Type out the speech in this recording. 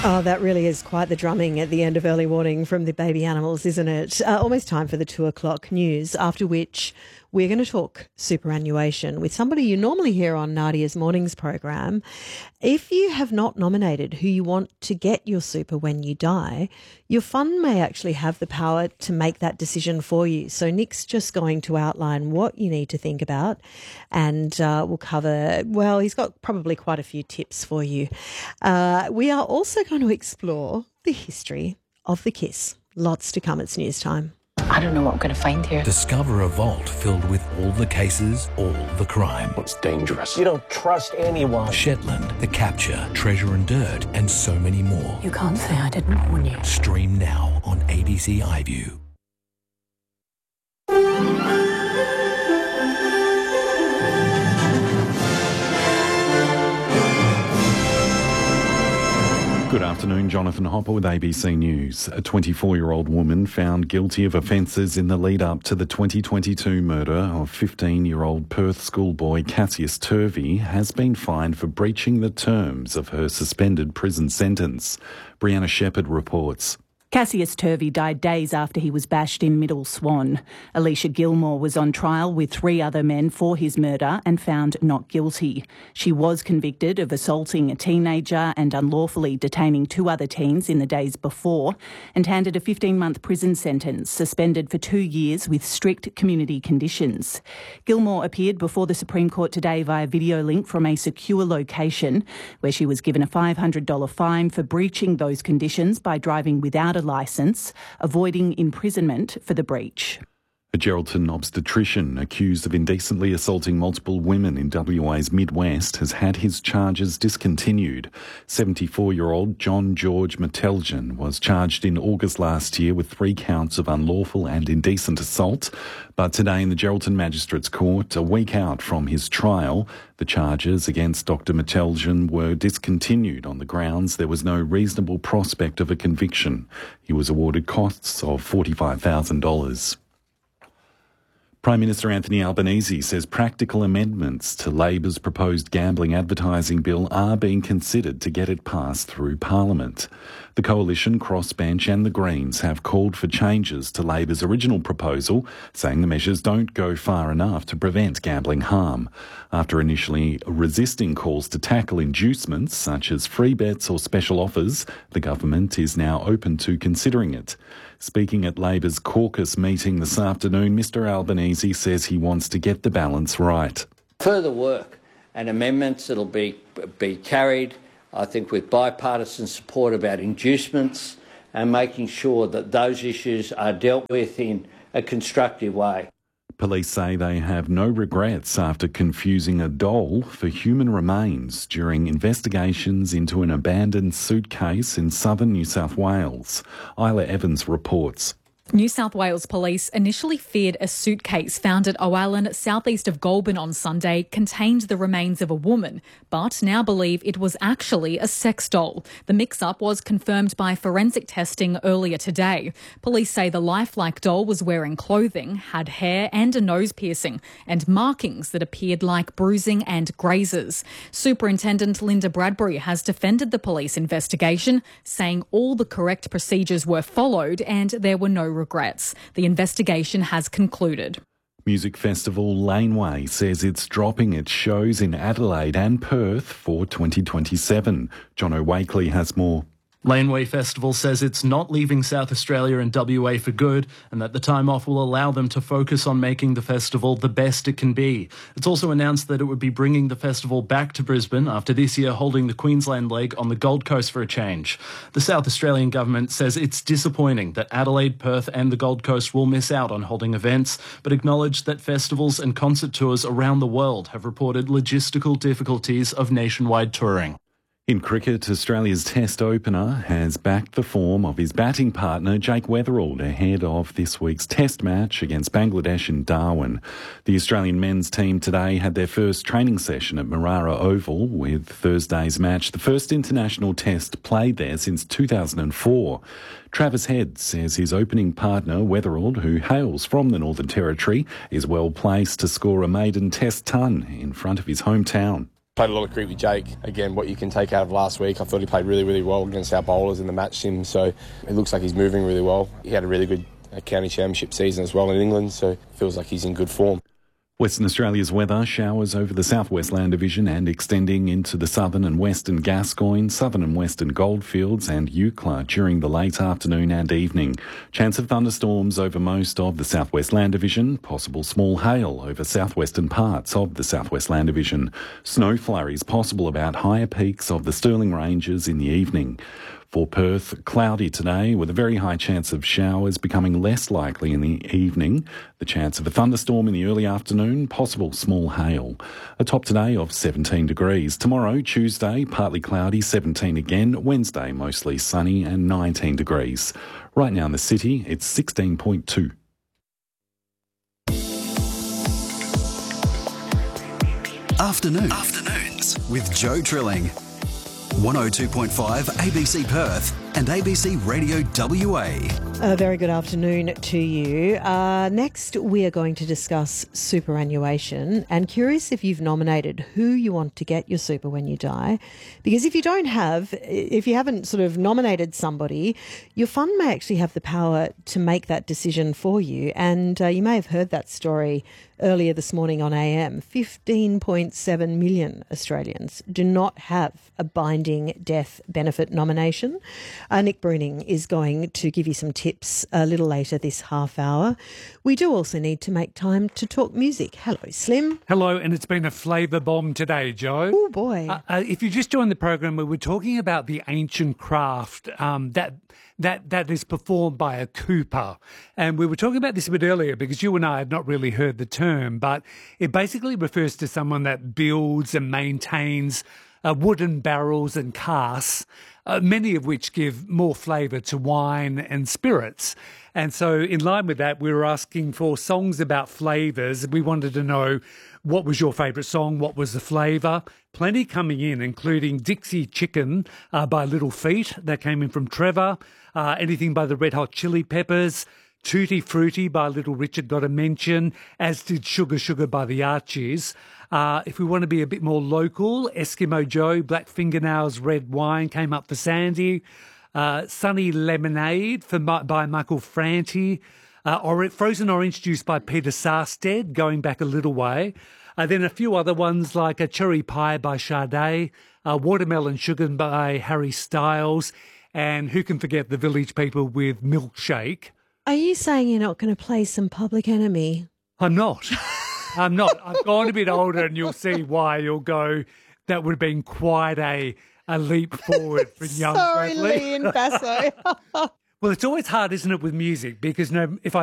Oh, that really is quite the drumming at the end of Early Warning from the baby animals, isn't it? Almost time for the 2 o'clock news, after which we're going to talk superannuation with somebody you normally hear on Nadia's Mornings program. If you have not nominated who you want to get your super when you die, your fund may actually have the power to make that decision for you. So Nick's just going to outline what you need to think about, and we'll cover, well, he's got probably quite a few tips for you. We are also going to explore the history of the kiss. Lots to come. It's news time. I don't know what I'm going to find here. Discover a vault filled with all the cases, all the crime. It's dangerous. You don't trust anyone. Shetland, The Capture, Treasure and Dirt, and so many more. You can't say I didn't warn you. Stream now on ABC iView. Good afternoon, Jonathan Hopper with ABC News. A 24-year-old woman found guilty of offences in the lead-up to the 2022 murder of 15-year-old Perth schoolboy Cassius Turvey has been fined for breaching the terms of her suspended prison sentence. Brianna Shepherd reports. Cassius Turvey died days after he was bashed in Middle Swan. Alicia Gilmore was on trial with 3 other men for his murder and found not guilty. She was convicted of assaulting a teenager and unlawfully detaining 2 other teens in the days before, and handed a 15-month prison sentence, suspended for 2 years with strict community conditions. Gilmore appeared before the Supreme Court today via video link from a secure location, where she was given a $500 fine for breaching those conditions by driving without a licence, avoiding imprisonment for the breach. A Geraldton obstetrician accused of indecently assaulting multiple women in WA's Midwest has had his charges discontinued. 74-year-old John George Meteljan was charged in August last year with 3 counts of unlawful and indecent assault. But today in the Geraldton Magistrates Court, a week out from his trial, the charges against Dr Meteljan were discontinued on the grounds there was no reasonable prospect of a conviction. He was awarded costs of $45,000. Prime Minister Anthony Albanese says practical amendments to Labor's proposed gambling advertising bill are being considered to get it passed through Parliament. The Coalition, Crossbench and the Greens have called for changes to Labor's original proposal, saying the measures don't go far enough to prevent gambling harm. After initially resisting calls to tackle inducements such as free bets or special offers, the government is now open to considering it. Speaking at Labor's caucus meeting this afternoon, Mr Albanese says he wants to get the balance right. Further work and amendments that'll be carried, I think, with bipartisan support about inducements and making sure that those issues are dealt with in a constructive way. Police say they have no regrets after confusing a doll for human remains during investigations into an abandoned suitcase in southern New South Wales. Isla Evans reports. New South Wales Police initially feared a suitcase found at Owalan, southeast of Goulburn on Sunday, contained the remains of a woman, but now believe it was actually a sex doll. The mix-up was confirmed by forensic testing earlier today. Police say the lifelike doll was wearing clothing, had hair and a nose piercing, and markings that appeared like bruising and grazes. Superintendent Linda Bradbury has defended the police investigation, saying all the correct procedures were followed and there were no regrets. The investigation has concluded. Music festival Laneway says it's dropping its shows in Adelaide and Perth for 2027. John O'Wakely has more. Laneway Festival says it's not leaving South Australia and WA for good, and that the time off will allow them to focus on making the festival the best it can be. It's also announced that it would be bringing the festival back to Brisbane after this year holding the Queensland leg on the Gold Coast for a change. The South Australian government says it's disappointing that Adelaide, Perth and the Gold Coast will miss out on holding events, but acknowledged that festivals and concert tours around the world have reported logistical difficulties of nationwide touring. In cricket, Australia's Test opener has backed the form of his batting partner Jake Weatherald ahead of this week's Test match against Bangladesh in Darwin. The Australian men's team today had their first training session at Marara Oval with Thursday's match, the first international Test played there since 2004. Travis Head says his opening partner, Weatherald, who hails from the Northern Territory, is well placed to score a maiden Test ton in front of his hometown. Played a lot of cricket with Jake. Again, what you can take out of last week, I thought he played really, really well against our bowlers in the match sim, so it looks like he's moving really well. He had a really good county championship season as well in England, so it feels like he's in good form. Western Australia's weather, showers over the southwest land division and extending into the southern and western Gascoyne, southern and western Goldfields and Eucla during the late afternoon and evening. Chance of thunderstorms over most of the southwest land division, possible small hail over southwestern parts of the southwest land division. Snow flurries possible about higher peaks of the Stirling Ranges in the evening. For Perth, cloudy today with a very high chance of showers becoming less likely in the evening. The chance of a thunderstorm in the early afternoon, possible small hail. A top today of 17 degrees. Tomorrow, Tuesday, partly cloudy, 17 again. Wednesday, mostly sunny and 19 degrees. Right now in the city, it's 16.2. Afternoons with Joe Trilling. 102.5 ABC Perth and ABC Radio WA. A very good afternoon to you. Next, we are going to discuss superannuation, and curious if you've nominated who you want to get your super when you die. Because if you haven't sort of nominated somebody, your fund may actually have the power to make that decision for you. And you may have heard that story earlier this morning on AM. 15.7 million Australians do not have a binding death benefit nomination. Nick Bruning is going to give you some tips a little later this half hour. We do also need to make time to talk music. Hello, Slim. Hello, and it's been a flavour bomb today, Joe. Oh, boy. If you just joined the program, we were talking about the ancient craft that is performed by a cooper. And we were talking about this a bit earlier because you and I had not really heard the term, but it basically refers to someone that builds and maintains wooden barrels and casks, many of which give more flavour to wine and spirits. And so in line with that, we were asking for songs about flavours. We wanted to know what was your favourite song, what was the flavour. Plenty coming in, including Dixie Chicken by Little Feat. That came in from Trevor. Anything by the Red Hot Chili Peppers. Tutti Frutti by Little Richard got a mention, as did Sugar Sugar by the Archies. If we want to be a bit more local, Eskimo Joe, Black Fingernails, Red Wine came up for Sandy. Sunny Lemonade by Michael Franti. Frozen Orange Juice by Peter Sarstedt, going back a little way. Then a few other ones like a Cherry Pie by Sade, Watermelon Sugar by Harry Styles, and who can forget the Village People with Milkshake. Are you saying you're not going to play some Public Enemy? I'm not. I'm not. I've gone a bit older and you'll see why. You'll go, that would have been quite a leap forward for young Sorry, Bradley. Lee and Basso. Well, it's always hard, isn't it, with music? Because if I